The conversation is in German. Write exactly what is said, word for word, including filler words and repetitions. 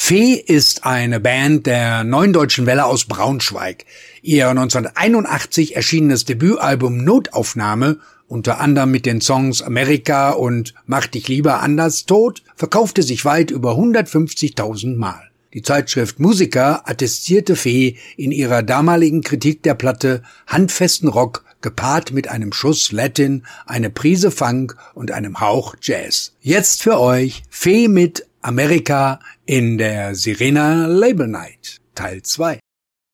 Fee ist eine Band der Neuen Deutschen Welle aus Braunschweig. Ihr neunzehnhunderteinundachtzig erschienenes Debütalbum Notaufnahme, unter anderem mit den Songs Amerika und Mach dich lieber anders tot, verkaufte sich weit über hundertfünfzigtausend Mal. Die Zeitschrift Musiker attestierte Fee in ihrer damaligen Kritik der Platte handfesten Rock, gepaart mit einem Schuss Latin, eine Prise Funk und einem Hauch Jazz. Jetzt für euch Fee mit Amerika in der Sirena Label Night, Teil zwei.